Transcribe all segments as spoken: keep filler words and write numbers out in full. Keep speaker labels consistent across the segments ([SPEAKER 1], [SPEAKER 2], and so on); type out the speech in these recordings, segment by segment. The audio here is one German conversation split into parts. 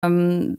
[SPEAKER 1] Ähm,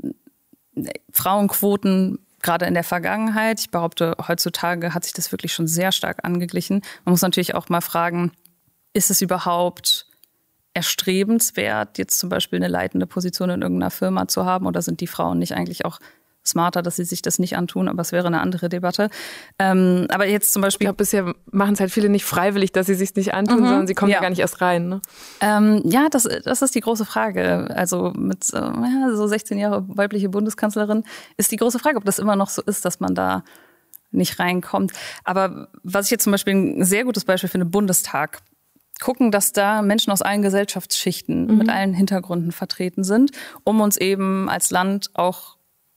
[SPEAKER 1] Frauenquoten, gerade in der Vergangenheit, ich behaupte, heutzutage hat sich das wirklich schon sehr stark angeglichen. Man muss natürlich auch mal fragen, ist es überhaupt erstrebenswert, jetzt zum Beispiel eine leitende Position in irgendeiner Firma zu haben, oder sind die Frauen nicht eigentlich auch smarter, dass sie sich das nicht antun, aber es wäre eine andere Debatte. Ähm, aber jetzt zum Beispiel...
[SPEAKER 2] Ich glaube, bisher machen es halt viele nicht freiwillig, dass sie sich nicht antun, mhm, sondern sie kommen ja. ja gar nicht erst rein. Ne?
[SPEAKER 1] Ähm, ja, das, das ist die große Frage. Also mit äh, ja, so sechzehn Jahre weibliche Bundeskanzlerin ist die große Frage, ob das immer noch so ist, dass man da nicht reinkommt. Aber was ich jetzt zum Beispiel ein sehr gutes Beispiel finde, Bundestag. Gucken, dass da Menschen aus allen Gesellschaftsschichten mhm. mit allen Hintergründen vertreten sind, um uns eben als Land auch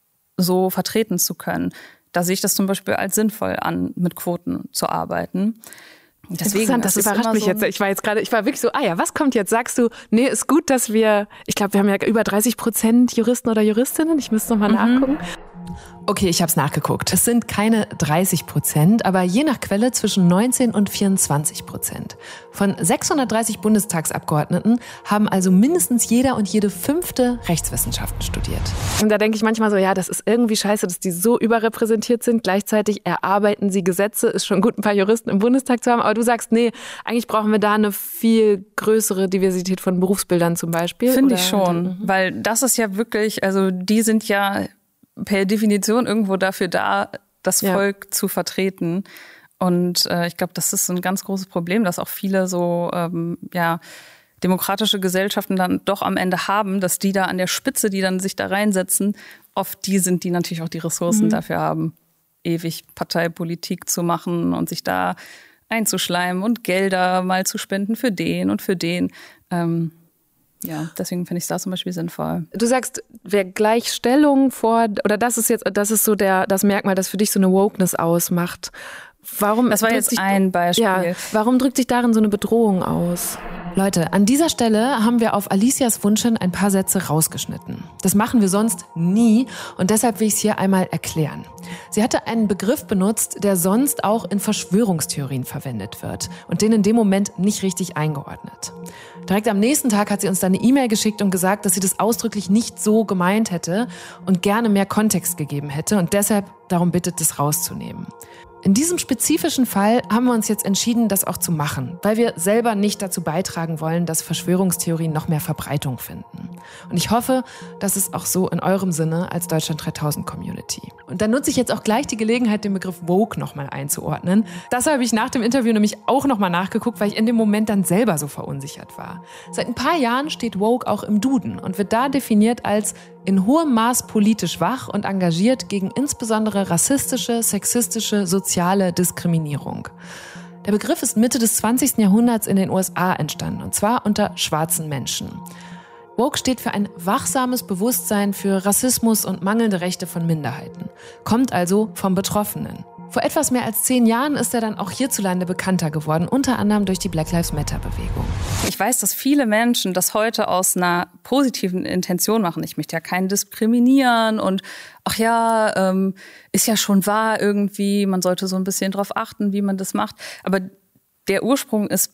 [SPEAKER 1] so vertreten zu können. Da sehe ich das zum Beispiel als sinnvoll an, mit Quoten zu arbeiten.
[SPEAKER 2] Deswegen, Interessant, das überrascht mich so jetzt. Ich war jetzt gerade, ich war wirklich so, ah ja, was kommt jetzt? Sagst du, nee, ist gut, dass wir, ich glaube, wir haben ja über dreißig Prozent Juristen oder Juristinnen. Ich müsste nochmal mhm. nachgucken.
[SPEAKER 3] Okay, ich habe es nachgeguckt. Es sind keine dreißig Prozent, aber je nach Quelle zwischen neunzehn und vierundzwanzig Prozent. Von sechshundertdreißig Bundestagsabgeordneten haben also mindestens jeder und jede fünfte Rechtswissenschaften studiert.
[SPEAKER 2] Und da denke ich manchmal so, ja, das ist irgendwie scheiße, dass die so überrepräsentiert sind. Gleichzeitig erarbeiten sie Gesetze. Ist schon gut, ein paar Juristen im Bundestag zu haben. Aber du sagst, nee, eigentlich brauchen wir da eine viel größere Diversität von Berufsbildern zum Beispiel.
[SPEAKER 1] Finde ich schon, mhm. weil das ist ja wirklich, also die sind ja per Definition irgendwo dafür da, das Volk ja. zu vertreten. Und äh, ich glaube, das ist ein ganz großes Problem, dass auch viele so ähm, ja demokratische Gesellschaften dann doch am Ende haben, dass die da an der Spitze, die dann sich da reinsetzen, oft die sind, die natürlich auch die Ressourcen mhm. dafür haben, ewig Parteipolitik zu machen und sich da einzuschleimen und Gelder mal zu spenden für den und für den. Ähm, Ja, deswegen finde ich es da zum Beispiel sinnvoll.
[SPEAKER 2] Du sagst, wer Gleichstellung vor, oder das ist jetzt, das ist so der, das Merkmal, das für dich so eine Wokeness ausmacht. Warum?
[SPEAKER 1] Das war jetzt sich, ein Beispiel.
[SPEAKER 2] Ja, warum drückt sich darin so eine Bedrohung aus?
[SPEAKER 3] Leute, an dieser Stelle haben wir auf Alicias Wunsch hin ein paar Sätze rausgeschnitten. Das machen wir sonst nie und deshalb will ich es hier einmal erklären. Sie hatte einen Begriff benutzt, der sonst auch in Verschwörungstheorien verwendet wird und den in dem Moment nicht richtig eingeordnet. Direkt am nächsten Tag hat sie uns dann eine E-Mail geschickt und gesagt, dass sie das ausdrücklich nicht so gemeint hätte und gerne mehr Kontext gegeben hätte und deshalb darum bittet, das rauszunehmen. In diesem spezifischen Fall haben wir uns jetzt entschieden, das auch zu machen, weil wir selber nicht dazu beitragen wollen, dass Verschwörungstheorien noch mehr Verbreitung finden. Und ich hoffe, das ist auch so in eurem Sinne als Deutschland dreitausend Community. Und dann nutze ich jetzt auch gleich die Gelegenheit, den Begriff Woke nochmal einzuordnen. Das habe ich nach dem Interview nämlich auch nochmal nachgeguckt, weil ich in dem Moment dann selber so verunsichert war. Seit ein paar Jahren steht Woke auch im Duden und wird da definiert als in hohem Maß politisch wach und engagiert gegen insbesondere rassistische, sexistische, soziale Diskriminierung. Der Begriff ist Mitte des zwanzigsten Jahrhunderts in den U S A entstanden, und zwar unter schwarzen Menschen. Woke steht für ein wachsames Bewusstsein für Rassismus und mangelnde Rechte von Minderheiten, kommt also vom Betroffenen. Vor etwas mehr als zehn Jahren ist er dann auch hierzulande bekannter geworden, unter anderem durch die Black Lives Matter-Bewegung.
[SPEAKER 1] Ich weiß, dass viele Menschen das heute aus einer positiven Intention machen. Ich möchte ja keinen diskriminieren und ach ja, ähm, ist ja schon wahr irgendwie, man sollte so ein bisschen drauf achten, wie man das macht. Aber der Ursprung ist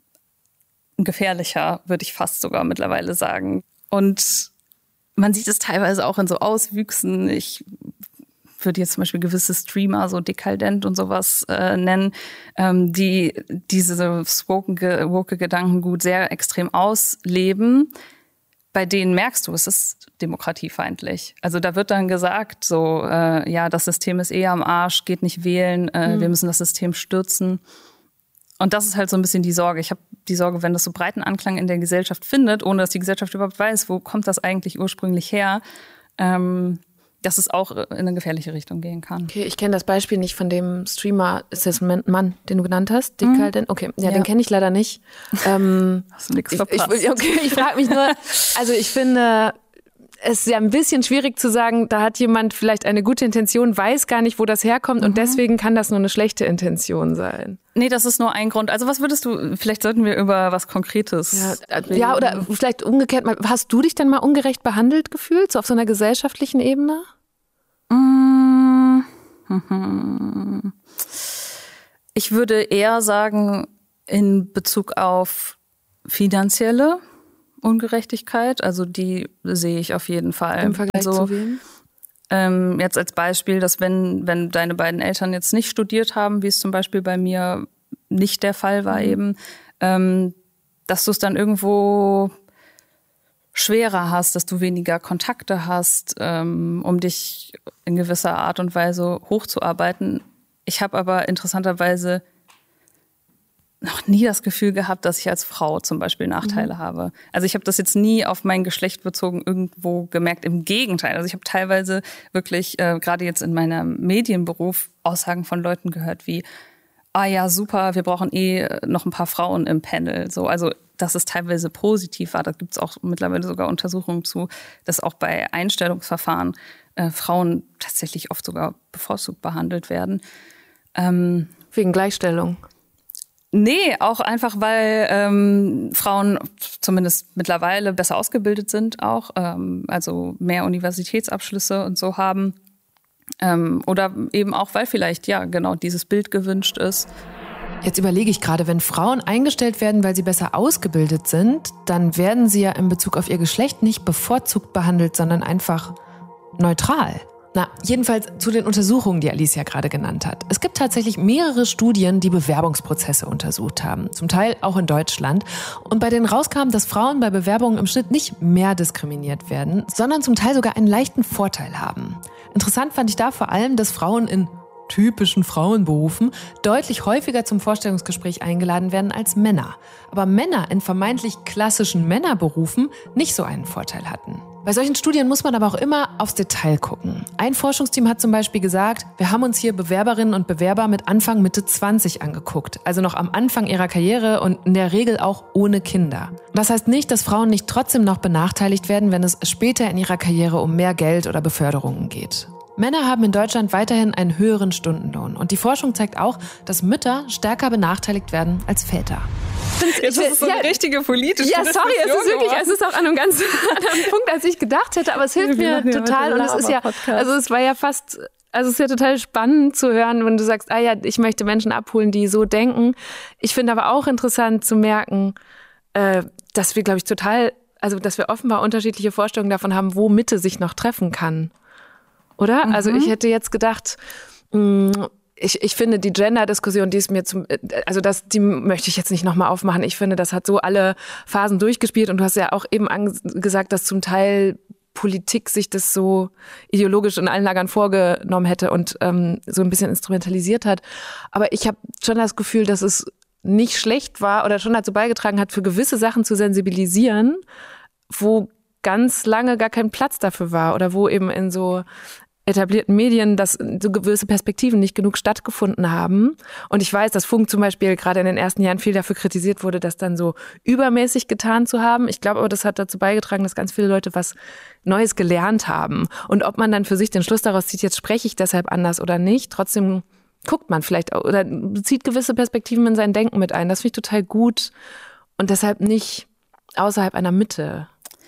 [SPEAKER 1] gefährlicher, würde ich fast sogar mittlerweile sagen. Und man sieht es teilweise auch in so Auswüchsen. Ich würde jetzt zum Beispiel gewisse Streamer, so Dekadent und sowas äh, nennen, ähm, die dieses woke, woke Gedankengut sehr extrem ausleben. Bei denen merkst du, es ist demokratiefeindlich. Also da wird dann gesagt, so äh, ja, das System ist eh am Arsch, geht nicht wählen, äh, mhm. wir müssen das System stürzen. Und das ist halt so ein bisschen die Sorge. Ich habe die Sorge, wenn das so breiten Anklang in der Gesellschaft findet, ohne dass die Gesellschaft überhaupt weiß, wo kommt das eigentlich ursprünglich her, ähm, dass es auch in eine gefährliche Richtung gehen kann.
[SPEAKER 2] Okay, ich kenne das Beispiel nicht von dem Streamer, ist das ein Mann, den du genannt hast? Dekadent? Okay, ja, ja. Den kenne ich leider nicht. Ähm,
[SPEAKER 1] Hast du nichts verpasst.
[SPEAKER 2] Ich, ich, okay, ich frage mich nur, also ich finde, es ist ja ein bisschen schwierig zu sagen, da hat jemand vielleicht eine gute Intention, weiß gar nicht, wo das herkommt mhm. und deswegen kann das nur eine schlechte Intention sein.
[SPEAKER 1] Nee, das ist nur ein Grund. Also was würdest du, vielleicht sollten wir über was Konkretes
[SPEAKER 2] Ja, ja oder vielleicht umgekehrt, hast du dich dann mal ungerecht behandelt gefühlt, so auf so einer gesellschaftlichen Ebene?
[SPEAKER 1] Ich würde eher sagen, in Bezug auf finanzielle Ungerechtigkeit. Also die sehe ich auf jeden Fall.
[SPEAKER 2] Im Vergleich
[SPEAKER 1] also,
[SPEAKER 2] zu wem?
[SPEAKER 1] Ähm, jetzt als Beispiel, dass wenn, wenn deine beiden Eltern jetzt nicht studiert haben, wie es zum Beispiel bei mir nicht der Fall war, mhm. eben, ähm, dass du es dann irgendwo schwerer hast, dass du weniger Kontakte hast, ähm, um dich in gewisser Art und Weise hochzuarbeiten. Ich habe aber interessanterweise noch nie das Gefühl gehabt, dass ich als Frau zum Beispiel Nachteile mhm. habe. Also ich habe das jetzt nie auf mein Geschlecht bezogen irgendwo gemerkt. Im Gegenteil. Also ich habe teilweise wirklich, äh, gerade jetzt in meinem Medienberuf, Aussagen von Leuten gehört wie, ah ja, super, wir brauchen eh noch ein paar Frauen im Panel. So, also dass es teilweise positiv war. Da gibt es auch mittlerweile sogar Untersuchungen zu, dass auch bei Einstellungsverfahren äh, Frauen tatsächlich oft sogar bevorzugt behandelt werden. Ähm,
[SPEAKER 2] Wegen Gleichstellung?
[SPEAKER 1] Nee, auch einfach, weil ähm, Frauen zumindest mittlerweile besser ausgebildet sind auch, ähm, also mehr Universitätsabschlüsse und so haben. Ähm, oder eben auch, weil vielleicht, ja, genau dieses Bild gewünscht ist.
[SPEAKER 3] Jetzt überlege ich gerade, wenn Frauen eingestellt werden, weil sie besser ausgebildet sind, dann werden sie ja in Bezug auf ihr Geschlecht nicht bevorzugt behandelt, sondern einfach neutral. Na, jedenfalls zu den Untersuchungen, die Alicia gerade genannt hat. Es gibt tatsächlich mehrere Studien, die Bewerbungsprozesse untersucht haben. Zum Teil auch in Deutschland. Und bei denen rauskam, dass Frauen bei Bewerbungen im Schnitt nicht mehr diskriminiert werden, sondern zum Teil sogar einen leichten Vorteil haben. Interessant fand ich da vor allem, dass Frauen in typischen Frauenberufen deutlich häufiger zum Vorstellungsgespräch eingeladen werden als Männer. Aber Männer in vermeintlich klassischen Männerberufen nicht so einen Vorteil hatten. Bei solchen Studien muss man aber auch immer aufs Detail gucken. Ein Forschungsteam hat zum Beispiel gesagt, wir haben uns hier Bewerberinnen und Bewerber mit Anfang, Mitte zwanzig angeguckt. Also noch am Anfang ihrer Karriere und in der Regel auch ohne Kinder. Das heißt nicht, dass Frauen nicht trotzdem noch benachteiligt werden, wenn es später in ihrer Karriere um mehr Geld oder Beförderungen geht. Männer haben in Deutschland weiterhin einen höheren Stundenlohn. Und die Forschung zeigt auch, dass Mütter stärker benachteiligt werden als Väter.
[SPEAKER 1] Jetzt ist es so eine ja, richtige politische
[SPEAKER 2] Ja, sorry, es ist wirklich, es ist auch an einem ganz anderen Punkt, als ich gedacht hätte, aber es hilft mir total. Und es ist ja, also es war ja fast, also es ist ja total spannend zu hören, wenn du sagst, ah ja, ich möchte Menschen abholen, die so denken. Ich finde aber auch interessant zu merken, äh, dass wir, glaube ich, total, also dass wir offenbar unterschiedliche Vorstellungen davon haben, wo Mitte sich noch treffen kann. Oder? Mhm. Also ich hätte jetzt gedacht, mh, Ich, ich finde die Gender-Diskussion, die ist mir zum, also das, die möchte ich jetzt nicht nochmal aufmachen. Ich finde, das hat so alle Phasen durchgespielt und du hast ja auch eben gesagt, dass zum Teil Politik sich das so ideologisch in allen Lagern vorgenommen hätte und ähm, so ein bisschen instrumentalisiert hat. Aber ich habe schon das Gefühl, dass es nicht schlecht war oder schon dazu beigetragen hat, für gewisse Sachen zu sensibilisieren, wo ganz lange gar kein Platz dafür war oder wo eben in so etablierten Medien, dass so gewisse Perspektiven nicht genug stattgefunden haben. Und ich weiß, dass Funk zum Beispiel gerade in den ersten Jahren viel dafür kritisiert wurde, das dann so übermäßig getan zu haben. Ich glaube aber, das hat dazu beigetragen, dass ganz viele Leute was Neues gelernt haben. Und ob man dann für sich den Schluss daraus zieht, jetzt spreche ich deshalb anders oder nicht, trotzdem guckt man vielleicht auch, oder zieht gewisse Perspektiven in sein Denken mit ein. Das finde ich total gut und deshalb nicht außerhalb einer Mitte.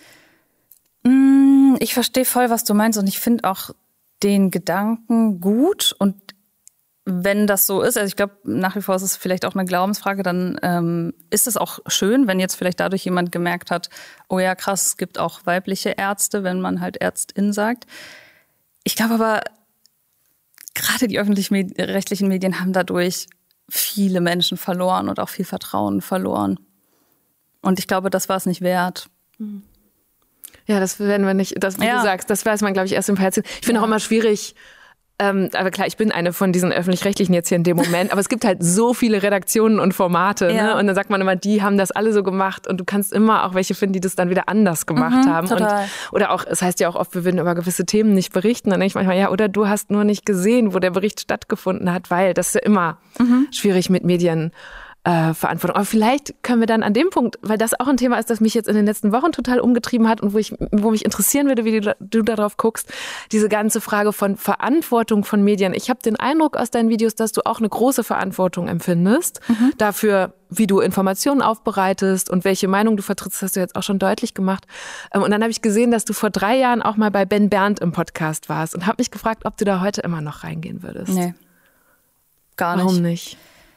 [SPEAKER 1] Ich verstehe voll, was du meinst und ich finde auch den Gedanken gut und wenn das so ist, also ich glaube, nach wie vor ist es vielleicht auch eine Glaubensfrage, dann ähm, ist es auch schön, wenn jetzt vielleicht dadurch jemand gemerkt hat, oh ja, krass, es gibt auch weibliche Ärzte, wenn man halt Ärztin sagt. Ich glaube aber, gerade die öffentlich-rechtlichen Medien haben dadurch viele Menschen verloren und auch viel Vertrauen verloren. Und ich glaube, das war es nicht wert.
[SPEAKER 2] Mhm. Ja, das werden wir nicht, das, wie
[SPEAKER 1] ja.
[SPEAKER 2] du sagst, das weiß man, glaube ich, erst im Fernsehen. Ich finde ja. auch immer schwierig, ähm, aber klar, ich bin eine von diesen Öffentlich-Rechtlichen jetzt hier in dem Moment, aber es gibt halt so viele Redaktionen und Formate, ja. ne? Und dann sagt man immer, die haben das alle so gemacht und du kannst immer auch welche finden, die das dann wieder anders gemacht
[SPEAKER 1] mhm,
[SPEAKER 2] haben.
[SPEAKER 1] Total.
[SPEAKER 2] Und, oder auch, es heißt ja auch oft, wir würden über gewisse Themen nicht berichten. Dann denke ich manchmal, ja, oder du hast nur nicht gesehen, wo der Bericht stattgefunden hat, weil das ist ja immer mhm. schwierig mit Medien. Äh, Verantwortung. Aber vielleicht können wir dann an dem Punkt, weil das auch ein Thema ist, das mich jetzt in den letzten Wochen total umgetrieben hat und wo ich, wo mich interessieren würde, wie du, du darauf guckst, diese ganze Frage von Verantwortung von Medien. Ich habe den Eindruck aus deinen Videos, dass du auch eine große Verantwortung empfindest mhm. dafür, wie du Informationen aufbereitest und welche Meinung du vertrittst, hast du jetzt auch schon deutlich gemacht. Und dann habe ich gesehen, dass du vor drei Jahren auch mal bei Ben Berndt im Podcast warst und habe mich gefragt, ob du da heute immer noch reingehen würdest.
[SPEAKER 1] Nee, gar nicht.
[SPEAKER 2] Warum nicht?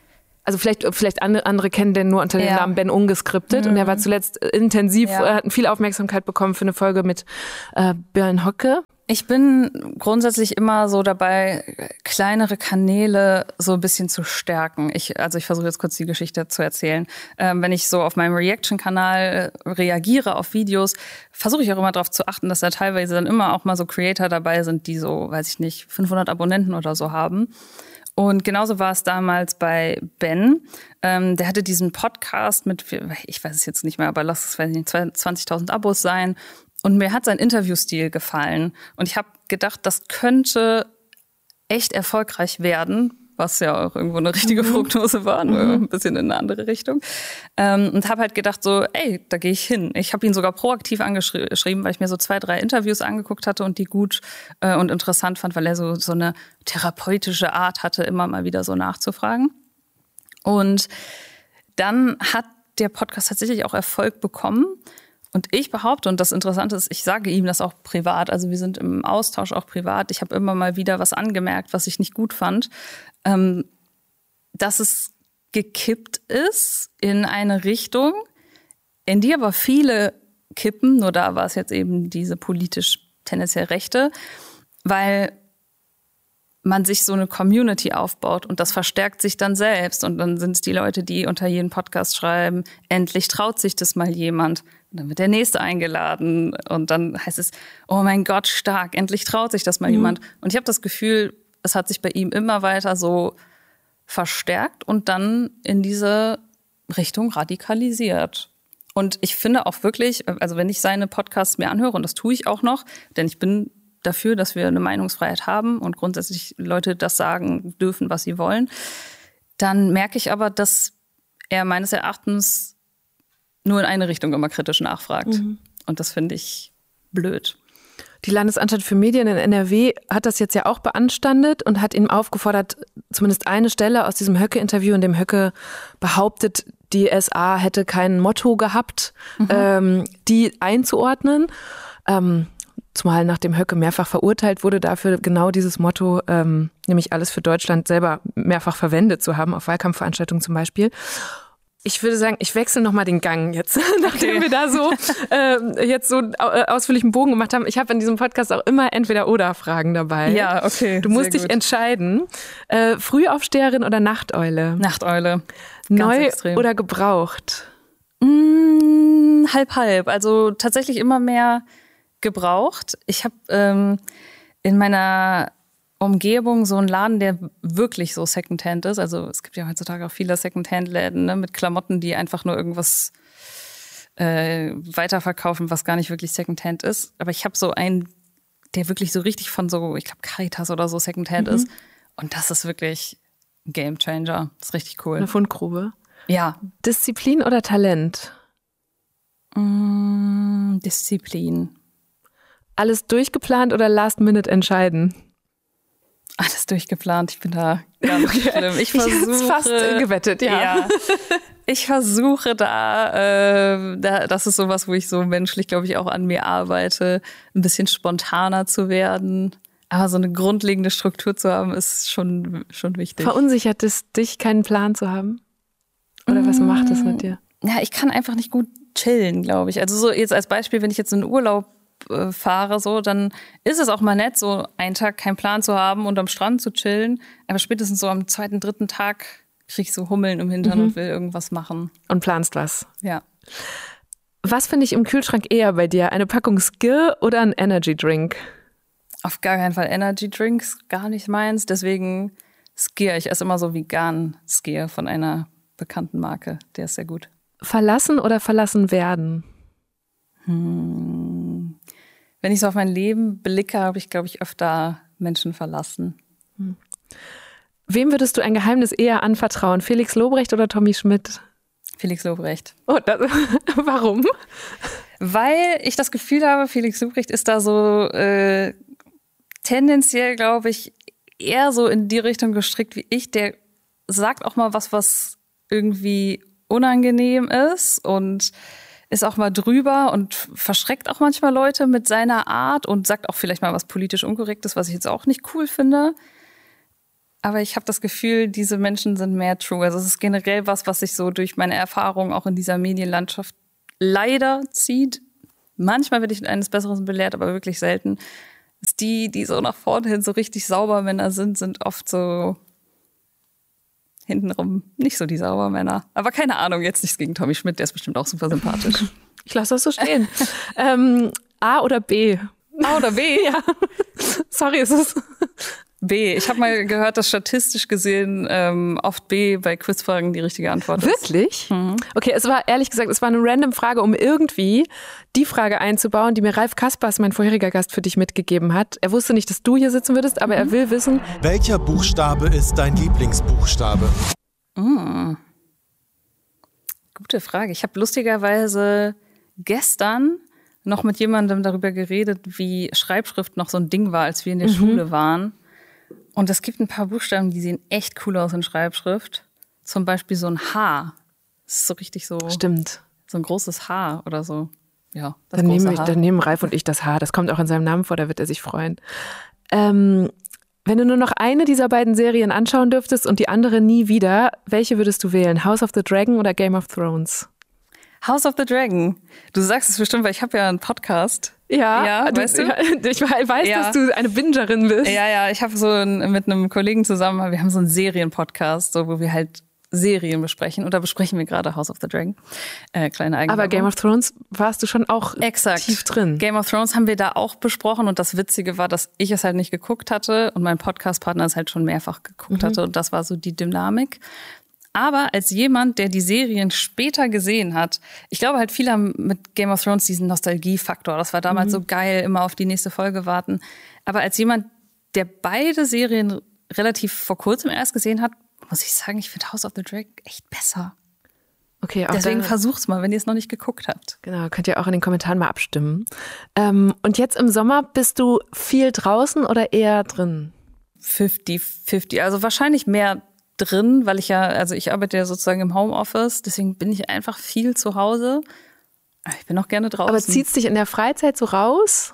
[SPEAKER 2] also vielleicht, vielleicht andere, andere kennen den nur unter dem
[SPEAKER 1] Ja.
[SPEAKER 2] Namen Ben Ungeskriptet.
[SPEAKER 1] Mhm.
[SPEAKER 2] Und er war zuletzt intensiv,
[SPEAKER 1] Ja.
[SPEAKER 2] äh, hat viel Aufmerksamkeit bekommen für eine Folge mit äh, Björn Höcke.
[SPEAKER 1] Ich bin grundsätzlich immer so dabei, kleinere Kanäle so ein bisschen zu stärken. Ich, also ich versuche jetzt kurz die Geschichte zu erzählen. Ähm, wenn ich so auf meinem Reaction-Kanal reagiere auf Videos, versuche ich auch immer darauf zu achten, dass da teilweise dann immer auch mal so Creator dabei sind, die so, weiß ich nicht, fünfhundert Abonnenten oder so haben. Und genauso war es damals bei Ben. Ähm, der hatte diesen Podcast mit, ich weiß es jetzt nicht mehr, aber lass es, weiß ich nicht, zwanzigtausend Abos sein. Und mir hat sein Interviewstil gefallen. Und ich habe gedacht, das könnte echt erfolgreich werden, was ja auch irgendwo eine richtige mhm. Prognose war, nur mhm. ein bisschen in eine andere Richtung. Ähm, und habe halt gedacht so, ey, da gehe ich hin. Ich habe ihn sogar proaktiv angeschrieben, weil ich mir so zwei, drei Interviews angeguckt hatte und die gut äh, und interessant fand, weil er so, so eine therapeutische Art hatte, immer mal wieder so nachzufragen. Und dann hat der Podcast tatsächlich auch Erfolg bekommen. Und ich behaupte, und das Interessante ist, ich sage ihm das auch privat, also wir sind im Austausch auch privat, ich habe immer mal wieder was angemerkt, was ich nicht gut fand, ähm, dass es gekippt ist in eine Richtung, in die aber viele kippen, nur da war es jetzt eben diese politisch tendenziell Rechte, weil man sich so eine Community aufbaut und das verstärkt sich dann selbst. Und dann sind es die Leute, die unter jedem Podcast schreiben, endlich traut sich das mal jemand. Und dann wird der Nächste eingeladen und dann heißt es, oh mein Gott, stark, endlich traut sich das mal mhm. jemand. Und ich habe das Gefühl, es hat sich bei ihm immer weiter so verstärkt und dann in diese Richtung radikalisiert. Und ich finde auch wirklich, also wenn ich seine Podcasts mir anhöre, und das tue ich auch noch, denn ich bin dafür, dass wir eine Meinungsfreiheit haben und grundsätzlich Leute das sagen dürfen, was sie wollen, dann merke ich aber, dass er meines Erachtens nur in eine Richtung immer kritisch nachfragt. Mhm. Und das finde ich blöd.
[SPEAKER 2] Die Landesanstalt für Medien in N R W hat das jetzt ja auch beanstandet und hat ihm aufgefordert, zumindest eine Stelle aus diesem Höcke-Interview, in dem Höcke behauptet, die S A hätte kein Motto gehabt, mhm. ähm, die einzuordnen. Ähm, Zumal nachdem Höcke mehrfach verurteilt wurde, dafür genau dieses Motto, ähm, nämlich alles für Deutschland, selber mehrfach verwendet zu haben, auf Wahlkampfveranstaltungen zum Beispiel. Ich würde sagen, ich wechsle nochmal den Gang jetzt, nachdem okay. wir da so äh, jetzt so äh, ausführlichen Bogen gemacht haben. Ich habe in diesem Podcast auch immer Entweder-Oder-Fragen dabei.
[SPEAKER 1] Ja, okay.
[SPEAKER 2] Du musst dich gut. entscheiden. Äh, Frühaufsteherin oder Nachteule?
[SPEAKER 1] Nachteule.
[SPEAKER 2] Neu
[SPEAKER 1] extrem.
[SPEAKER 2] Oder gebraucht?
[SPEAKER 1] Mm, halb, halb. Also tatsächlich immer mehr gebraucht. Ich habe ähm, in meiner Umgebung so einen Laden, der wirklich so Secondhand ist. Also es gibt ja heutzutage auch viele Secondhand-Läden, ne, mit Klamotten, die einfach nur irgendwas äh, weiterverkaufen, was gar nicht wirklich Secondhand ist. Aber ich habe so einen, der wirklich so richtig von so, ich glaube Caritas oder so Secondhand mhm. ist. Und das ist wirklich ein Gamechanger. Das ist richtig cool.
[SPEAKER 2] Eine Fundgrube.
[SPEAKER 1] Ja.
[SPEAKER 2] Disziplin oder Talent?
[SPEAKER 1] Mm, Disziplin.
[SPEAKER 2] Alles durchgeplant oder last minute entscheiden?
[SPEAKER 1] Alles durchgeplant. Ich bin da ganz
[SPEAKER 2] okay.
[SPEAKER 1] schlimm. Ich versuche
[SPEAKER 2] ich fast gewettet, ja.
[SPEAKER 1] ja. Ich versuche da, äh, da, das ist sowas, wo ich so menschlich, glaube ich, auch an mir arbeite, ein bisschen spontaner zu werden. Aber so eine grundlegende Struktur zu haben, ist schon, schon wichtig.
[SPEAKER 2] Verunsichert es dich, keinen Plan zu haben? Oder was mmh. macht es mit dir?
[SPEAKER 1] Ja, ich kann einfach nicht gut chillen, glaube ich. Also so jetzt als Beispiel, wenn ich jetzt in den Urlaub fahre, so, dann ist es auch mal nett, so einen Tag keinen Plan zu haben und am Strand zu chillen. Aber spätestens so am zweiten, dritten Tag krieg ich so Hummeln im Hintern mhm. und will irgendwas machen.
[SPEAKER 2] Und planst was.
[SPEAKER 1] Ja.
[SPEAKER 2] Was finde ich im Kühlschrank eher bei dir? Eine Packung Skir oder ein Energy Drink?
[SPEAKER 1] Auf gar keinen Fall Energy Drinks, gar nicht meins. Deswegen Skir. Ich esse immer so vegan Skir von einer bekannten Marke. Der ist sehr gut.
[SPEAKER 2] Verlassen oder verlassen werden?
[SPEAKER 1] Hm. Wenn ich so auf mein Leben blicke, habe ich, glaube ich, öfter Menschen verlassen.
[SPEAKER 2] Hm. Wem würdest du ein Geheimnis eher anvertrauen? Felix Lobrecht oder Tommy Schmidt?
[SPEAKER 1] Felix Lobrecht.
[SPEAKER 2] Oh, das, warum?
[SPEAKER 1] Weil ich das Gefühl habe, Felix Lobrecht ist da so äh, tendenziell, glaube ich, eher so in die Richtung gestrickt wie ich. Der sagt auch mal was, was irgendwie unangenehm ist und ist auch mal drüber und verschreckt auch manchmal Leute mit seiner Art und sagt auch vielleicht mal was politisch Unkorrektes, was ich jetzt auch nicht cool finde. aber ich habe das Gefühl, diese Menschen sind mehr true. Also es ist generell was, was sich so durch meine Erfahrung auch in dieser Medienlandschaft leider zieht. Manchmal werde ich eines Besseren belehrt, aber wirklich selten. Ist die, die so nach vorne hin so richtig Saubermänner sind, sind oft so hintenrum nicht so die Saubermänner. Aber keine Ahnung, jetzt nichts gegen Tommy Schmidt, der ist bestimmt auch super sympathisch.
[SPEAKER 2] Ich lasse das so stehen. ähm, A oder B?
[SPEAKER 1] A oder B?
[SPEAKER 2] Ja. Sorry, ist es
[SPEAKER 1] B. Ich habe mal gehört, dass statistisch gesehen ähm, oft B bei Quizfragen die richtige Antwort ist.
[SPEAKER 2] Wirklich?
[SPEAKER 1] Mhm.
[SPEAKER 2] Okay, es war ehrlich gesagt, es war eine random Frage, um irgendwie die Frage einzubauen, die mir Ralf Kaspers, mein vorheriger Gast, für dich mitgegeben hat. Er wusste nicht, dass du hier sitzen würdest, aber mhm. er will wissen.
[SPEAKER 4] Welcher Buchstabe ist dein Lieblingsbuchstabe?
[SPEAKER 1] Mhm. Gute Frage. Ich habe lustigerweise gestern noch mit jemandem darüber geredet, wie Schreibschrift noch so ein Ding war, als wir in der mhm. Schule waren. Und es gibt ein paar Buchstaben, die sehen echt cool aus in Schreibschrift. Zum Beispiel so ein H. Das ist so richtig so.
[SPEAKER 2] Stimmt.
[SPEAKER 1] So ein großes H oder so. Ja, das
[SPEAKER 2] dann,
[SPEAKER 1] große
[SPEAKER 2] nehmen,
[SPEAKER 1] H.
[SPEAKER 2] dann nehmen Ralf und ich das H. Das kommt auch in seinem Namen vor, da wird er sich freuen. Ähm, wenn du nur noch eine dieser beiden Serien anschauen dürftest und die andere nie wieder, welche würdest du wählen? House of the Dragon oder Game of Thrones?
[SPEAKER 1] House of the Dragon. Du sagst es bestimmt, weil ich habe ja einen Podcast.
[SPEAKER 2] Ja,
[SPEAKER 1] ja
[SPEAKER 2] du,
[SPEAKER 1] weißt du?
[SPEAKER 2] Ich weiß,
[SPEAKER 1] ja.
[SPEAKER 2] dass du eine Bingerin bist.
[SPEAKER 1] Ja, ja, ich habe so ein, mit einem Kollegen zusammen, wir haben so einen Serienpodcast, so, wo wir halt Serien besprechen. Und da besprechen wir gerade House of the Dragon. Äh, kleine Eigenwerbung.
[SPEAKER 2] Aber Game of Thrones warst du schon auch
[SPEAKER 1] Exakt.
[SPEAKER 2] tief drin.
[SPEAKER 1] Game of Thrones haben wir da auch besprochen. Und das Witzige war, dass ich es halt nicht geguckt hatte und mein Podcast-Partner es halt schon mehrfach geguckt mhm. hatte. Und das war so die Dynamik. Aber als jemand, der die Serien später gesehen hat, ich glaube halt, viele haben mit Game of Thrones diesen Nostalgiefaktor. Das war damals mhm. so geil, immer auf die nächste Folge warten. Aber als jemand, der beide Serien relativ vor kurzem erst gesehen hat, muss ich sagen, ich finde House of the Dragon echt besser.
[SPEAKER 2] Okay, auch
[SPEAKER 1] Deswegen
[SPEAKER 2] da,
[SPEAKER 1] versucht's mal, wenn ihr es noch nicht geguckt habt.
[SPEAKER 2] Genau, könnt ihr auch in den Kommentaren mal abstimmen. Ähm, und jetzt im Sommer, bist du viel draußen oder eher drin?
[SPEAKER 1] fünfzig fünfzig, also wahrscheinlich mehr drin, weil ich ja, also ich arbeite ja sozusagen im Homeoffice, deswegen bin ich einfach viel zu Hause. Ich bin auch gerne draußen.
[SPEAKER 2] Aber zieht's dich in der Freizeit so raus?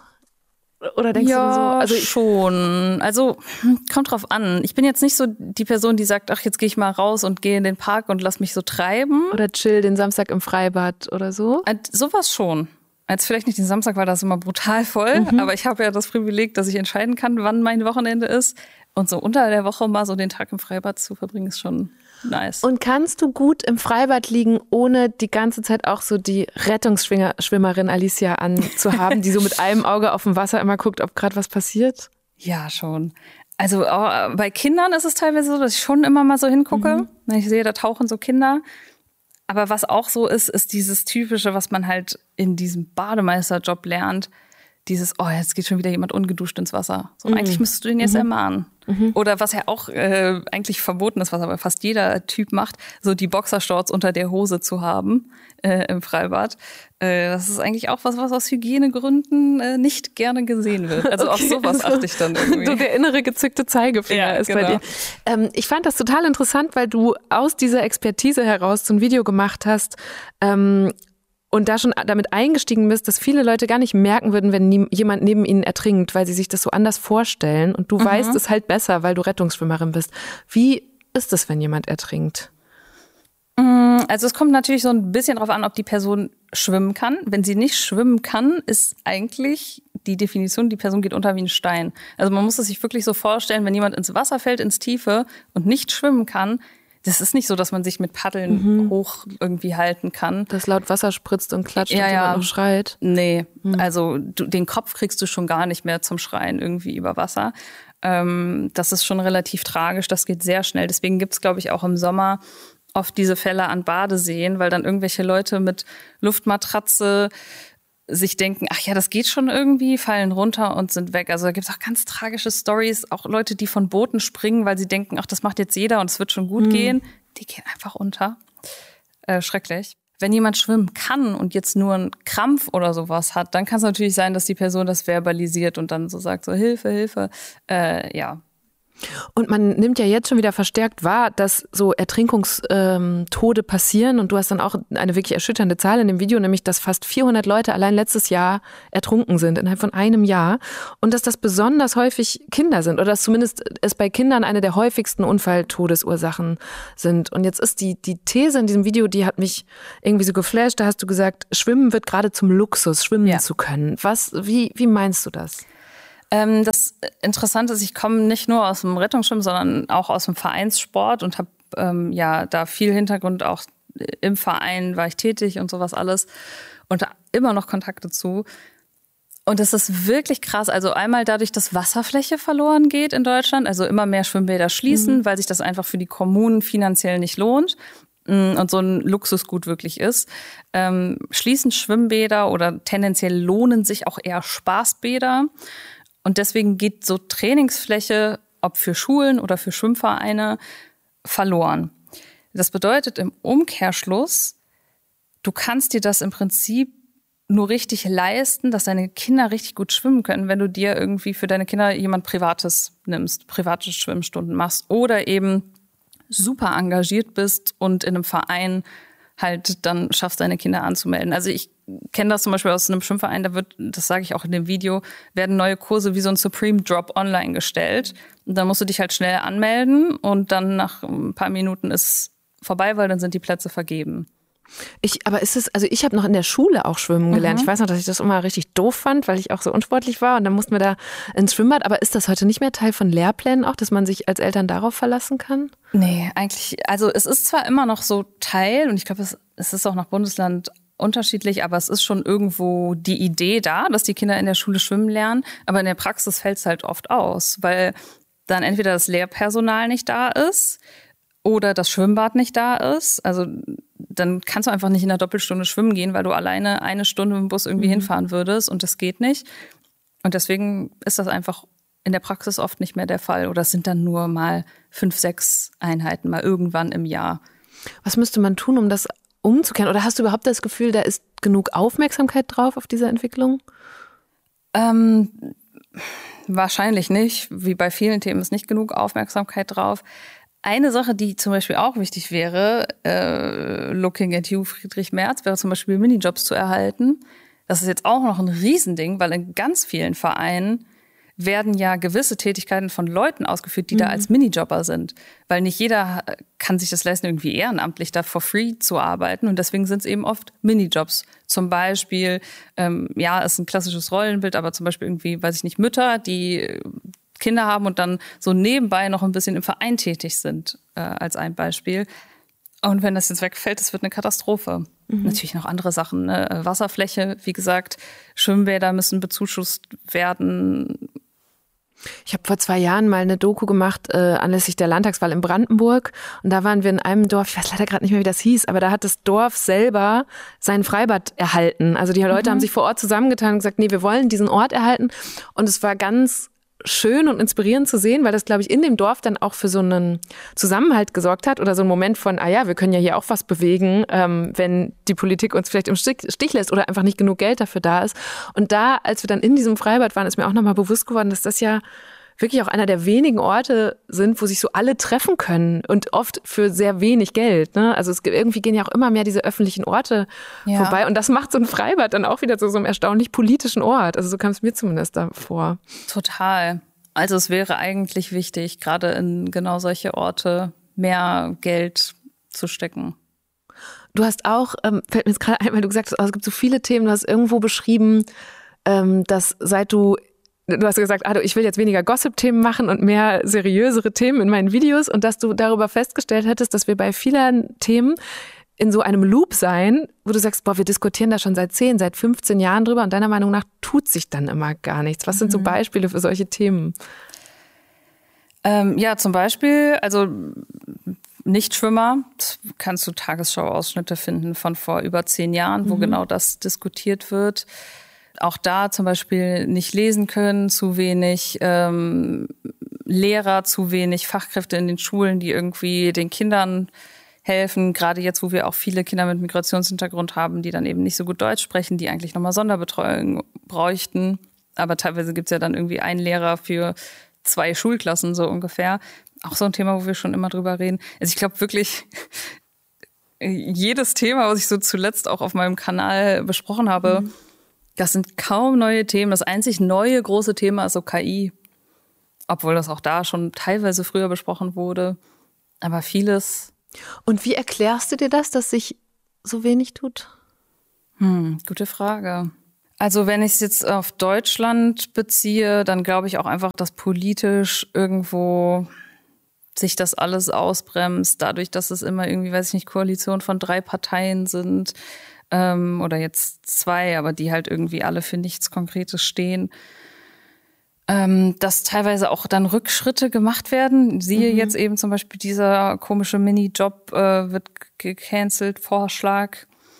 [SPEAKER 2] Oder denkst
[SPEAKER 1] ja,
[SPEAKER 2] du so? Also
[SPEAKER 1] ich schon. Also kommt drauf an. Ich bin jetzt nicht so die Person, die sagt, ach, jetzt gehe ich mal raus und gehe in den Park und lass mich so treiben.
[SPEAKER 2] Oder chill den Samstag im Freibad oder so?
[SPEAKER 1] Äh, sowas schon. Jetzt vielleicht nicht den Samstag, weil das ist immer brutal voll. Mhm. Aber ich habe ja das Privileg, dass ich entscheiden kann, wann mein Wochenende ist. Und so unter der Woche mal so den Tag im Freibad zu verbringen, ist schon nice.
[SPEAKER 2] Und kannst du gut im Freibad liegen, ohne die ganze Zeit auch so die Rettungsschwimmerin Alicia anzuhaben, die so mit einem Auge auf dem Wasser immer guckt, ob gerade was passiert?
[SPEAKER 1] Ja, schon. Also auch bei Kindern ist es teilweise so, dass ich schon immer mal so hingucke. Mhm. Wenn ich sehe, da tauchen so Kinder. Aber was auch so ist, ist dieses Typische, was man halt in diesem Bademeisterjob lernt. Dieses, oh, jetzt geht schon wieder jemand ungeduscht ins Wasser. So, mhm. Eigentlich müsstest du den jetzt mhm. ermahnen. Mhm. Oder was ja auch äh, eigentlich verboten ist, was aber fast jeder Typ macht, so die Boxershorts unter der Hose zu haben äh, im Freibad. Äh, das ist eigentlich auch was, was aus Hygienegründen äh, nicht gerne gesehen wird. Also okay. Auf sowas achte ich dann irgendwie.
[SPEAKER 2] So der innere gezückte Zeigefinger ja, ist genau. bei dir. Ähm, ich fand das total interessant, weil du aus dieser Expertise heraus so ein Video gemacht hast, ähm, und da schon damit eingestiegen bist, dass viele Leute gar nicht merken würden, wenn nie, jemand neben ihnen ertrinkt, weil sie sich das so anders vorstellen. Und du mhm. weißt es halt besser, weil du Rettungsschwimmerin bist. Wie ist es, wenn jemand ertrinkt?
[SPEAKER 1] Also es kommt natürlich so ein bisschen drauf an, ob die Person schwimmen kann. Wenn sie nicht schwimmen kann, ist eigentlich die Definition, die Person geht unter wie ein Stein. Also man muss es sich wirklich so vorstellen, wenn jemand ins Wasser fällt, ins Tiefe und nicht schwimmen kann, das ist nicht so, dass man sich mit Paddeln mhm. hoch irgendwie halten kann.
[SPEAKER 2] Das laut Wasser spritzt und klatscht
[SPEAKER 1] ja,
[SPEAKER 2] und jemand
[SPEAKER 1] ja.
[SPEAKER 2] noch schreit.
[SPEAKER 1] Nee, mhm. also du, den Kopf kriegst du schon gar nicht mehr zum Schreien irgendwie über Wasser. Ähm, das ist schon relativ tragisch, das geht sehr schnell. Deswegen gibt's, glaube ich, auch im Sommer oft diese Fälle an Badeseen, weil dann irgendwelche Leute mit Luftmatratze sich denken, ach ja, das geht schon irgendwie, fallen runter und sind weg. Also da gibt's auch ganz tragische Stories, auch Leute, die von Booten springen, weil sie denken, ach, das macht jetzt jeder und es wird schon gut mhm. gehen. Die gehen einfach unter. Äh, schrecklich. Wenn jemand schwimmen kann und jetzt nur einen Krampf oder sowas hat, dann kann es natürlich sein, dass die Person das verbalisiert und dann so sagt, so Hilfe, Hilfe. Äh, ja,
[SPEAKER 2] Und man nimmt ja jetzt schon wieder verstärkt wahr, dass so Ertrinkungstode passieren. Und du hast dann auch eine wirklich erschütternde Zahl in dem Video, nämlich dass fast vierhundert Leute allein letztes Jahr ertrunken sind, innerhalb von einem Jahr. Und dass das besonders häufig Kinder sind oder dass zumindest es bei Kindern eine der häufigsten Unfalltodesursachen sind. Und jetzt ist die, die These in diesem Video, die hat mich irgendwie so geflasht. Da hast du gesagt, Schwimmen wird gerade zum Luxus, schwimmen ja. zu können. Was, wie, wie meinst du das?
[SPEAKER 1] Das Interessante ist, ich komme nicht nur aus dem Rettungsschwimmen, sondern auch aus dem Vereinssport und habe ähm, ja da viel Hintergrund. Auch im Verein war ich tätig und sowas alles und da immer noch Kontakte zu. Und das ist wirklich krass. Also einmal dadurch, dass Wasserfläche verloren geht in Deutschland, also immer mehr Schwimmbäder schließen, mhm. weil sich das einfach für die Kommunen finanziell nicht lohnt und so ein Luxusgut wirklich ist. Ähm, schließen Schwimmbäder oder tendenziell lohnen sich auch eher Spaßbäder. Und deswegen geht so Trainingsfläche, ob für Schulen oder für Schwimmvereine, verloren. Das bedeutet im Umkehrschluss, du kannst dir das im Prinzip nur richtig leisten, dass deine Kinder richtig gut schwimmen können, wenn du dir irgendwie für deine Kinder jemand Privates nimmst, private Schwimmstunden machst oder eben super engagiert bist und in einem Verein halt dann schaffst, deine Kinder anzumelden. Also ich kenne das zum Beispiel aus einem Schwimmverein, da wird, das sage ich auch in dem Video, werden neue Kurse wie so ein Supreme Drop online gestellt. Und dann musst du dich halt schnell anmelden und dann nach ein paar Minuten ist vorbei, weil dann sind die Plätze vergeben.
[SPEAKER 2] Ich, aber ist es, also ich habe noch in der Schule auch schwimmen gelernt.
[SPEAKER 1] Mhm.
[SPEAKER 2] Ich weiß noch, dass ich das immer richtig doof fand, weil ich auch so unsportlich war und dann mussten wir da ins Schwimmbad. Aber ist das heute nicht mehr Teil von Lehrplänen auch, dass man sich als Eltern darauf verlassen kann?
[SPEAKER 1] Nee, eigentlich, also es ist zwar immer noch so Teil und ich glaube, es, es ist auch nach Bundesland unterschiedlich, aber es ist schon irgendwo die Idee da, dass die Kinder in der Schule schwimmen lernen, aber in der Praxis fällt es halt oft aus, weil dann entweder das Lehrpersonal nicht da ist oder das Schwimmbad nicht da ist. Also dann kannst du einfach nicht in einer Doppelstunde schwimmen gehen, weil du alleine eine Stunde mit dem Bus irgendwie mhm. hinfahren würdest und das geht nicht. Und deswegen ist das einfach in der Praxis oft nicht mehr der Fall oder es sind dann nur mal fünf, sechs Einheiten, mal irgendwann im Jahr.
[SPEAKER 2] Was müsste man tun, um das umzukehren? Oder hast du überhaupt das Gefühl, da ist genug Aufmerksamkeit drauf auf diese Entwicklung?
[SPEAKER 1] Ähm, wahrscheinlich nicht. Wie bei vielen Themen ist nicht genug Aufmerksamkeit drauf. Eine Sache, die zum Beispiel auch wichtig wäre, äh, looking at you, Friedrich Merz, wäre zum Beispiel Minijobs zu erhalten. Das ist jetzt auch noch ein Riesending, weil in ganz vielen Vereinen werden ja gewisse Tätigkeiten von Leuten ausgeführt, die mhm. da als Minijobber sind. Weil nicht jeder kann sich das leisten, irgendwie ehrenamtlich da for free zu arbeiten. Und deswegen sind es eben oft Minijobs. Zum Beispiel, ähm, ja, ist ein klassisches Rollenbild, aber zum Beispiel irgendwie, weiß ich nicht, Mütter, die Kinder haben und dann so nebenbei noch ein bisschen im Verein tätig sind, äh, als ein Beispiel. Und wenn das jetzt wegfällt, das wird eine Katastrophe. Mhm. Natürlich noch andere Sachen, ne? Wasserfläche, wie gesagt, Schwimmbäder müssen bezuschusst werden.
[SPEAKER 2] Ich habe vor zwei Jahren mal eine Doku gemacht äh, anlässlich der Landtagswahl in Brandenburg und da waren wir in einem Dorf, ich weiß leider gerade nicht mehr, wie das hieß, aber da hat das Dorf selber sein Freibad erhalten. Also die Leute mhm. haben sich vor Ort zusammengetan und gesagt, nee, wir wollen diesen Ort erhalten und es war ganz schön und inspirierend zu sehen, weil das, glaube ich, in dem Dorf dann auch für so einen Zusammenhalt gesorgt hat oder so einen Moment von, ah ja, wir können ja hier auch was bewegen, ähm, wenn die Politik uns vielleicht im Stich, Stich lässt oder einfach nicht genug Geld dafür da ist. Und da, als wir dann in diesem Freibad waren, ist mir auch nochmal bewusst geworden, dass das ja wirklich auch einer der wenigen Orte sind, wo sich so alle treffen können und oft für sehr wenig Geld. Ne? Also es gibt, irgendwie gehen ja auch immer mehr diese öffentlichen Orte ja. vorbei und das macht so ein Freibad dann auch wieder zu so einem erstaunlich politischen Ort. Also so kam es mir zumindest da vor.
[SPEAKER 1] Total. Also es wäre eigentlich wichtig, gerade in genau solche Orte mehr Geld zu stecken.
[SPEAKER 2] Du hast auch, ähm, fällt mir jetzt gerade ein, weil du gesagt hast, oh, es gibt so viele Themen, du hast irgendwo beschrieben, ähm, dass seit du Du hast gesagt, ah, ich will jetzt weniger Gossip-Themen machen und mehr seriösere Themen in meinen Videos und dass du darüber festgestellt hättest, dass wir bei vielen Themen in so einem Loop sein, wo du sagst, boah, wir diskutieren da schon seit zehn, seit fünfzehn Jahren drüber und deiner Meinung nach tut sich dann immer gar nichts. Was sind so Beispiele für solche Themen?
[SPEAKER 1] Ähm, ja, zum Beispiel, also Nichtschwimmer, kannst du Tagesschau-Ausschnitte finden von vor über zehn Jahren, wo mhm. genau das diskutiert wird. Auch da zum Beispiel nicht lesen können, zu wenig ähm, Lehrer, zu wenig Fachkräfte in den Schulen, die irgendwie den Kindern helfen. Gerade jetzt, wo wir auch viele Kinder mit Migrationshintergrund haben, die dann eben nicht so gut Deutsch sprechen, die eigentlich nochmal Sonderbetreuung bräuchten. Aber teilweise gibt's ja dann irgendwie einen Lehrer für zwei Schulklassen so ungefähr. Auch so ein Thema, wo wir schon immer drüber reden. Also ich glaube wirklich, jedes Thema, was ich so zuletzt auch auf meinem Kanal besprochen habe, mhm. das sind kaum neue Themen. Das einzig neue große Thema ist so K I. Obwohl das auch da schon teilweise früher besprochen wurde. Aber vieles.
[SPEAKER 2] Und wie erklärst du dir das, dass sich so wenig tut?
[SPEAKER 1] Hm, gute Frage. Also wenn ich es jetzt auf Deutschland beziehe, dann glaube ich auch einfach, dass politisch irgendwo sich das alles ausbremst, dadurch, dass es immer irgendwie, weiß ich nicht, Koalition von drei Parteien sind ähm, oder jetzt zwei, aber die halt irgendwie alle für nichts Konkretes stehen. Ähm, dass teilweise auch dann Rückschritte gemacht werden. Siehe mhm. jetzt eben zum Beispiel dieser komische Minijob äh, wird gecancelt, Vorschlag.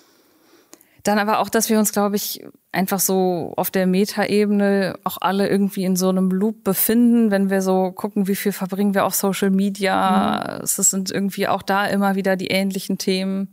[SPEAKER 1] Dann aber auch, dass wir uns, glaube ich, einfach so auf der Metaebene auch alle irgendwie in so einem Loop befinden, wenn wir so gucken, wie viel verbringen wir auf Social Media. Mhm. Es sind irgendwie auch da immer wieder die ähnlichen Themen.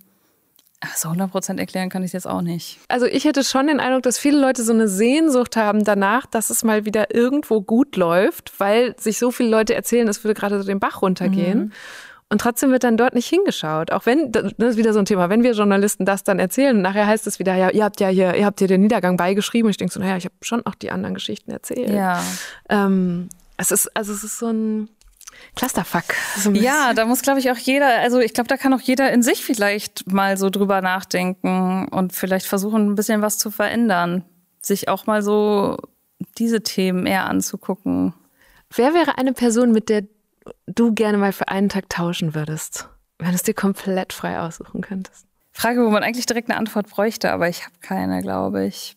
[SPEAKER 1] So hundert Prozent erklären kann ich es jetzt auch nicht.
[SPEAKER 2] Also ich hätte schon den Eindruck, dass viele Leute so eine Sehnsucht haben danach, dass es mal wieder irgendwo gut läuft, weil sich so viele Leute erzählen, es würde gerade so den Bach runtergehen. Mhm. Und trotzdem wird dann dort nicht hingeschaut. Auch wenn, das ist wieder so ein Thema, wenn wir Journalisten das dann erzählen und nachher heißt es wieder, ja, ihr habt ja hier, ihr habt hier den Niedergang beigeschrieben. Und ich denke so, naja, ich habe schon auch die anderen Geschichten erzählt.
[SPEAKER 1] Ja.
[SPEAKER 2] Ähm, es ist, also es ist so ein Clusterfuck. So
[SPEAKER 1] ja, da muss, glaube ich, auch jeder, also ich glaube, da kann auch jeder in sich vielleicht mal so drüber nachdenken und vielleicht versuchen, ein bisschen was zu verändern. Sich auch mal so diese Themen eher anzugucken.
[SPEAKER 2] Wer wäre eine Person, mit der du gerne mal für einen Tag tauschen würdest, wenn du es dir komplett frei aussuchen könntest?
[SPEAKER 1] Frage, wo man eigentlich direkt eine Antwort bräuchte, aber ich habe keine, glaube ich.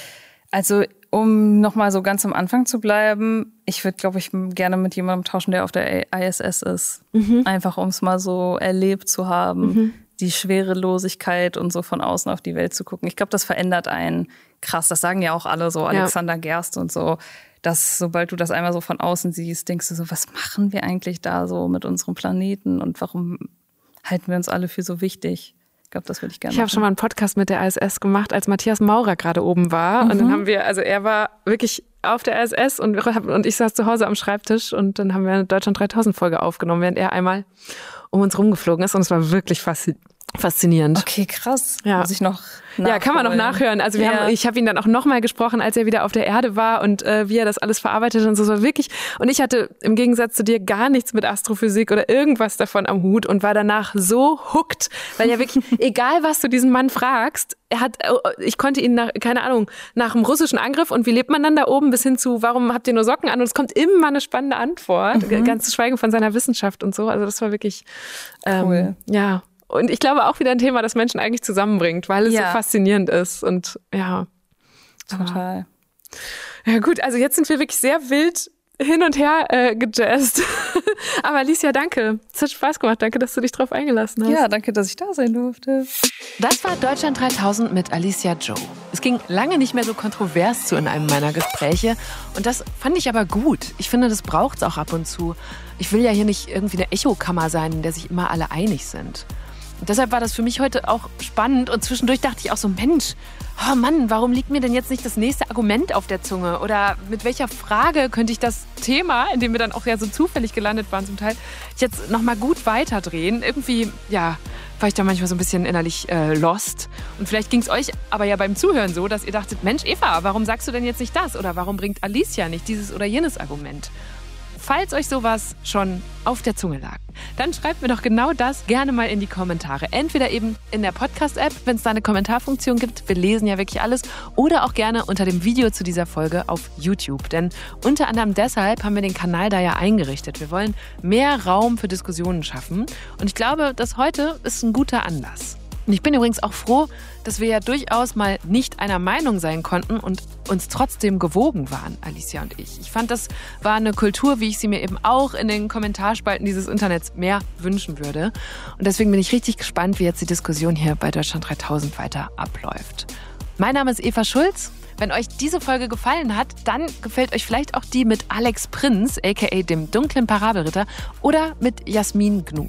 [SPEAKER 1] Also um nochmal so ganz am Anfang zu bleiben, ich würde, glaube ich, gerne mit jemandem tauschen, der auf der I S S ist. Mhm. Einfach um es mal so erlebt zu haben, mhm. die Schwerelosigkeit und so von außen auf die Welt zu gucken. Ich glaube, das verändert einen krass. Das sagen ja auch alle so, Alexander ja. Gerst und so. Dass sobald du das einmal so von außen siehst, denkst du so, was machen wir eigentlich da so mit unserem Planeten und warum halten wir uns alle für so wichtig? Ich glaube, das würde ich gerne
[SPEAKER 2] Ich habe schon mal einen Podcast mit der I S S gemacht, als Matthias Maurer gerade oben war. Mhm. Und dann haben wir, also er war wirklich auf der I S S und, und ich saß zu Hause am Schreibtisch und dann haben wir eine Deutschland dreitausend Folge aufgenommen, während er einmal um uns rumgeflogen ist und es war wirklich faszinierend. Faszinierend.
[SPEAKER 1] Okay, krass.
[SPEAKER 2] Ja.
[SPEAKER 1] Muss ich noch nachholen.
[SPEAKER 2] Ja, kann man noch nachhören. Also wir ja. haben, ich habe ihn dann auch nochmal gesprochen, als er wieder auf der Erde war und äh, wie er das alles verarbeitet hat und so. Es war wirklich. Und ich hatte im Gegensatz zu dir gar nichts mit Astrophysik oder irgendwas davon am Hut und war danach so hooked, weil ja wirklich, egal was du diesen Mann fragst, er hat, ich konnte ihn nach, keine Ahnung, nach dem russischen Angriff und wie lebt man dann da oben bis hin zu, warum habt ihr nur Socken an? Und es kommt immer eine spannende Antwort, mhm. ganz zu schweigen von seiner Wissenschaft und so. Also das war wirklich, ähm,
[SPEAKER 1] cool.
[SPEAKER 2] ja. Und ich glaube auch wieder ein Thema, das Menschen eigentlich zusammenbringt, weil es
[SPEAKER 1] ja.
[SPEAKER 2] so faszinierend ist. Und ja.
[SPEAKER 1] Total.
[SPEAKER 2] Ja gut, also jetzt sind wir wirklich sehr wild hin und her äh, gejazzt. Aber Alicia, danke. Es hat Spaß gemacht. Danke, dass du dich drauf eingelassen hast.
[SPEAKER 1] Ja, danke, dass ich da sein durfte.
[SPEAKER 3] Das war Deutschland dreitausend mit Alicia Joe. Es ging lange nicht mehr so kontrovers zu in einem meiner Gespräche. Und das fand ich aber gut. Ich finde, das braucht es auch ab und zu. Ich will ja hier nicht irgendwie eine Echokammer sein, in der sich immer alle einig sind. Und deshalb war das für mich heute auch spannend und zwischendurch dachte ich auch so, Mensch, oh Mann, warum liegt mir denn jetzt nicht das nächste Argument auf der Zunge? Oder mit welcher Frage könnte ich das Thema, in dem wir dann auch ja so zufällig gelandet waren zum Teil, jetzt nochmal gut weiterdrehen? Irgendwie, ja, war ich da manchmal so ein bisschen innerlich äh, lost. Und vielleicht ging es euch aber ja beim Zuhören so, dass ihr dachtet, Mensch, Eva, warum sagst du denn jetzt nicht das? Oder warum bringt Alicia nicht dieses oder jenes Argument? Falls euch sowas schon auf der Zunge lag, dann schreibt mir doch genau das gerne mal in die Kommentare. Entweder eben in der Podcast-App, wenn es da eine Kommentarfunktion gibt. Wir lesen ja wirklich alles. Oder auch gerne unter dem Video zu dieser Folge auf YouTube. Denn unter anderem deshalb haben wir den Kanal da ja eingerichtet. Wir wollen mehr Raum für Diskussionen schaffen. Und ich glaube, das heute ist ein guter Anlass. Und ich bin übrigens auch froh, dass wir ja durchaus mal nicht einer Meinung sein konnten und uns trotzdem gewogen waren, Alicia und ich. Ich fand, das war eine Kultur, wie ich sie mir eben auch in den Kommentarspalten dieses Internets mehr wünschen würde. Und deswegen bin ich richtig gespannt, wie jetzt die Diskussion hier bei Deutschland dreitausend weiter abläuft. Mein Name ist Eva Schulz. Wenn euch diese Folge gefallen hat, dann gefällt euch vielleicht auch die mit Alex Prinz, aka dem dunklen Parabelritter, oder mit Jasmin Gnu.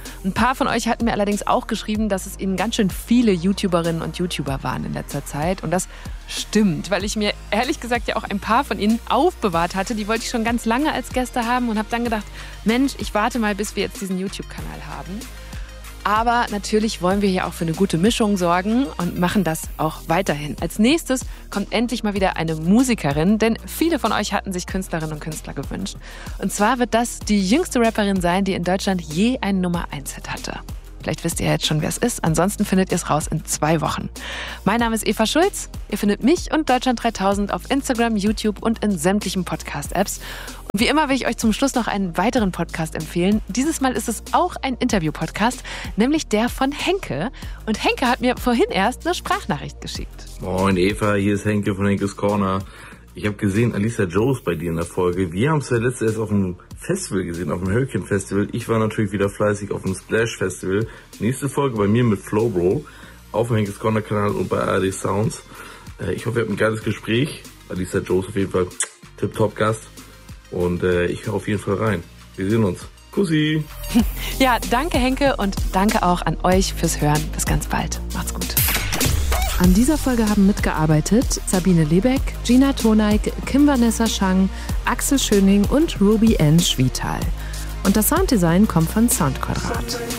[SPEAKER 3] Ein paar von euch hatten mir allerdings auch geschrieben, dass es ihnen ganz schön viele YouTuberinnen und YouTuber waren in letzter Zeit. Und das stimmt, weil ich mir ehrlich gesagt ja auch ein paar von ihnen aufbewahrt hatte. Die wollte ich schon ganz lange als Gäste haben und habe dann gedacht, Mensch, ich warte mal, bis wir jetzt diesen YouTube-Kanal haben. Aber natürlich wollen wir hier auch für eine gute Mischung sorgen und machen das auch weiterhin. Als nächstes kommt endlich mal wieder eine Musikerin, denn viele von euch hatten sich Künstlerinnen und Künstler gewünscht. Und zwar wird das die jüngste Rapperin sein, die in Deutschland je einen Nummer eins Hit hatte. Vielleicht wisst ihr jetzt schon, wer es ist. Ansonsten findet ihr es raus in zwei Wochen. Mein Name ist Eva Schulz. Ihr findet mich und Deutschland dreitausend auf Instagram, YouTube und in sämtlichen Podcast-Apps. Und wie immer will ich euch zum Schluss noch einen weiteren Podcast empfehlen. Dieses Mal ist es auch ein Interview-Podcast, nämlich der von Henke. Und Henke hat mir vorhin erst eine Sprachnachricht geschickt.
[SPEAKER 5] Moin Eva, hier ist Henke von Henkes Corner. Ich habe gesehen, Alicia Joe ist bei dir in der Folge. Wir haben es ja letztes erst auf dem Festival gesehen, auf dem Hurricane Festival. Ich war natürlich wieder fleißig auf dem Splash Festival. Nächste Folge bei mir mit Flowbro auf dem Henkes Corner Kanal und bei A R D Sounds. Ich hoffe, ihr habt ein geiles Gespräch. Alicia Joe ist auf jeden Fall Tip-Top Gast. Und äh, ich höre auf jeden Fall rein. Wir sehen uns. Kussi.
[SPEAKER 3] Ja, danke Henke und danke auch an euch fürs Hören. Bis ganz bald. Macht's gut.
[SPEAKER 2] An dieser Folge haben mitgearbeitet Sabine Lebeck, Gina Toneik, Kim Vanessa Schang, Axel Schöning und Ruby Ann Schwietal. Und das Sounddesign kommt von Soundquadrat.